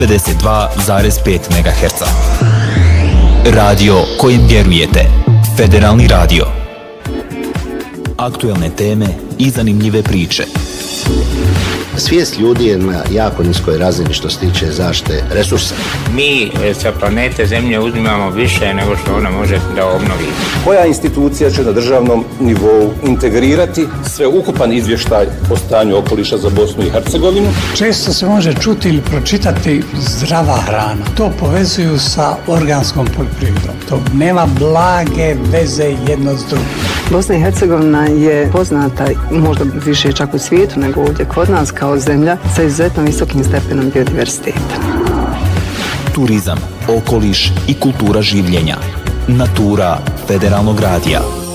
52,5 MHz. Radio kojim vjerujete. Federalni radio. Aktuelne teme i zanimljive priče. Svijest ljudi je na jako niskoj razini što se tiče zaštite resursa. Mi sa planete Zemlje uzimamo više nego što ona može da obnovi. Koja institucija će na državnom nivou integrirati sveukupan izvještaj o stanju okoliša za Bosnu i Hercegovinu? Često se može čuti ili pročitati zdrava hrana. To povezuju sa organskom poljoprivredom. To nema blage veze jedno s drugim. Bosna i Hercegovina je poznata možda više čak u svijetu nego ovdje kod nas kao zemlja sa izuzetno visokim stepenom biodiverziteta. Turizam, okoliš i kultura življenja. Natura Federalnog radija.